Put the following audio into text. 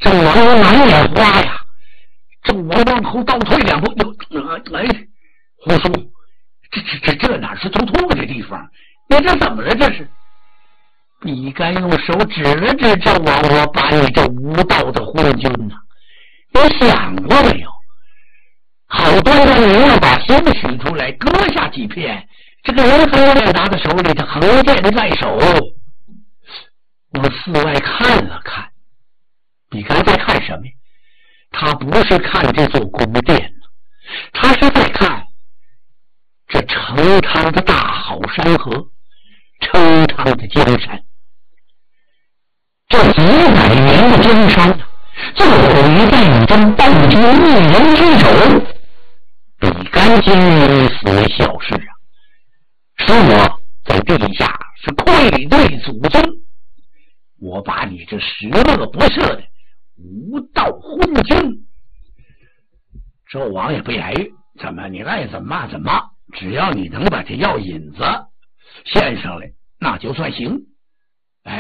纣王有满眼花呀，纣王往后倒退2步，胡叔，这哪是走错的地方？你这怎么了？这是？比干用手指了指纣王，我把你这无道的昏君呐，你想过没有？好端端你要把心取出来，割下几片，这个人还在他的手里，他横剑在手。我四外看了看，比干在看什么？他不是看这座宫殿，他是在看这成汤的大好山河，成汤的江山。这几百年的江山，就毁在你这暴君一人之手。比干今日死为小事啊，是我在地下是愧对祖宗，我把你这十恶不赦的无道昏君。纣王也不言语，怎么你爱怎么骂怎么骂，只要你能把这药引子献上来，那就算行。